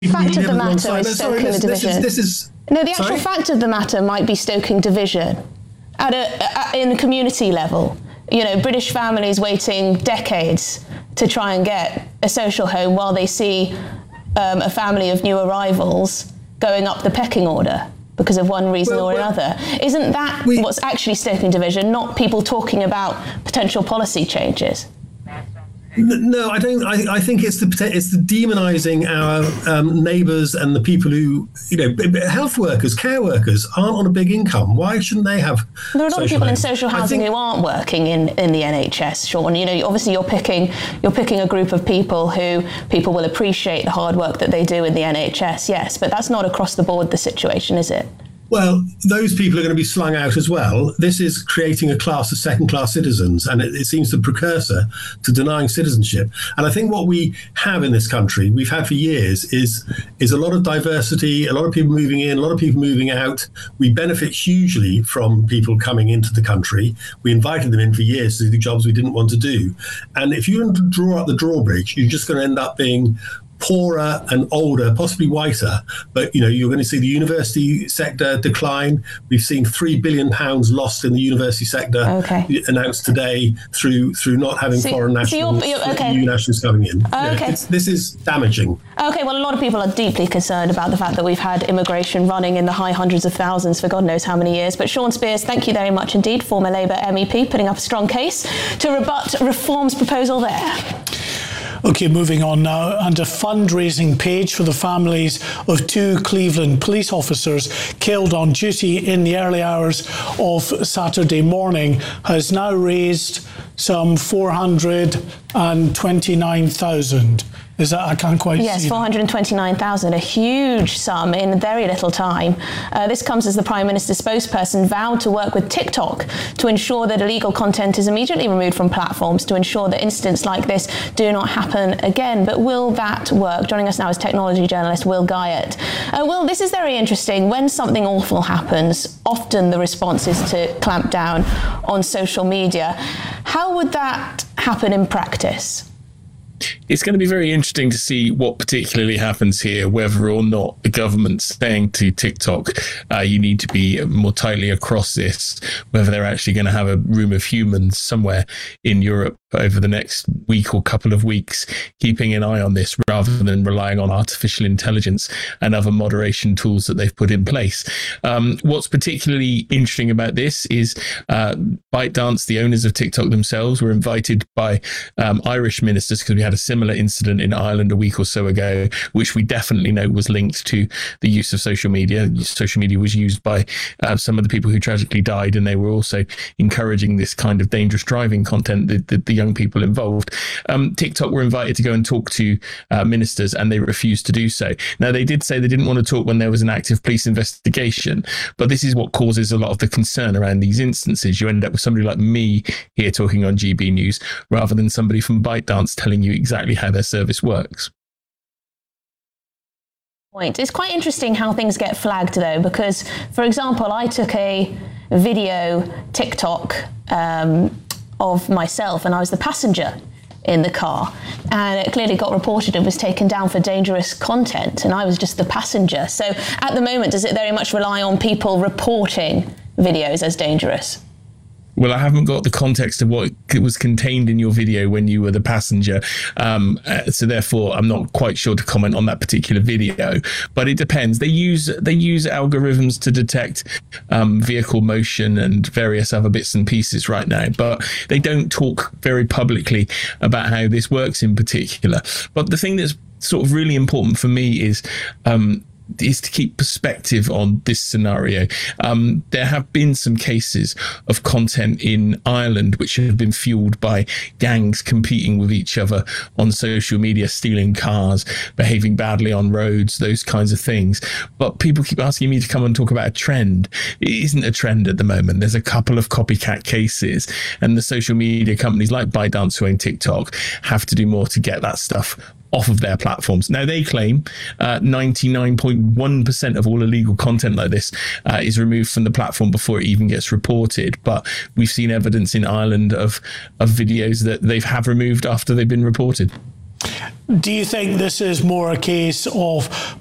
fact of the matter is stoking the division. No, the actual fact of the matter might be stoking division in the community level. You know, British families waiting decades to try and get a social home while they see a family of new arrivals going up the pecking order because of one reason or another. Isn't that what's actually stoking division, not people talking about potential policy changes? No, I don't. I think it's the demonising our neighbours and the people who, you know, health workers, care workers aren't on a big income. Why shouldn't they have? There are a lot of people in social housing who aren't working in the NHS, Sean. You know, obviously you're picking a group of people who people will appreciate the hard work that they do in the NHS. Yes, but that's not across the board the situation, is it? Well, those people are going to be slung out as well. This is creating a class of second-class citizens, and it seems the precursor to denying citizenship. And I think what we have in this country, we've had for years, is a lot of diversity, a lot of people moving in, a lot of people moving out. We benefit hugely from people coming into the country. We invited them in for years to do the jobs we didn't want to do. And if you draw up the drawbridge, you're just going to end up being poorer and older, possibly whiter, but you know, you're going to see the university sector decline. We've seen £3 billion lost in the university sector announced today through not having foreign nationals, new nationals coming in. This is damaging. Okay, well, a lot of people are deeply concerned about the fact that we've had immigration running in the high hundreds of thousands for God knows how many years. But Sean Spears, thank you very much indeed, former Labour MEP, putting up a strong case to rebut Reform's proposal there. OK, moving on now, and a fundraising page for the families of 2 Cleveland police officers killed on duty in the early hours of Saturday morning has now raised some $429,000. Is that, I can't quite see. Yes, 429,000, a huge sum in very little time. This comes as the Prime Minister's spokesperson vowed to work with TikTok to ensure that illegal content is immediately removed from platforms to ensure that incidents like this do not happen again. But will that work? Joining us now is technology journalist Will Guyatt. Will, this is very interesting. When something awful happens, often the response is to clamp down on social media. How would that happen in practice? It's going to be very interesting to see what particularly happens here, whether or not the government's saying to TikTok, you need to be more tightly across this, whether they're actually going to have a room of humans somewhere in Europe over the next week or couple of weeks, keeping an eye on this rather than relying on artificial intelligence and other moderation tools that they've put in place. What's particularly interesting about this is ByteDance, the owners of TikTok themselves, were invited by Irish ministers, because we had a similar incident in Ireland a week or so ago, which we definitely know was linked to the use of social media. Social media was used by some of the people who tragically died, and they were also encouraging this kind of dangerous driving content, the young people involved. TikTok were invited to go and talk to ministers, and they refused to do so. Now, they did say they didn't want to talk when there was an active police investigation, but this is what causes a lot of the concern around these instances. You end up with somebody like me here talking on GB News rather than somebody from ByteDance telling you exactly how their service works. It's quite interesting how things get flagged, though, because, for example, I took a video TikTok of myself, and I was the passenger in the car, and it clearly got reported and was taken down for dangerous content, and I was just the passenger. So at the moment, does it very much rely on people reporting videos as dangerous? Well, I haven't got the context of what was contained in your video when you were the passenger. So therefore, I'm not quite sure to comment on that particular video. But it depends. They use algorithms to detect vehicle motion and various other bits and pieces right now. But they don't talk very publicly about how this works in particular. But the thing that's sort of really important for me is to keep perspective on this scenario. There have been some cases of content in Ireland which have been fueled by gangs competing with each other on social media, stealing cars, behaving badly on roads, those kinds of things. But people keep asking me to come and talk about a trend. It isn't a trend at the moment. There's a couple of copycat cases, and the social media companies like ByteDance, who own TikTok, have to do more to get that stuff off of their platforms. Now, they claim 99.1% of all illegal content like this is removed from the platform before it even gets reported. But we've seen evidence in Ireland of videos that they have removed after they've been reported. Do you think this is more a case of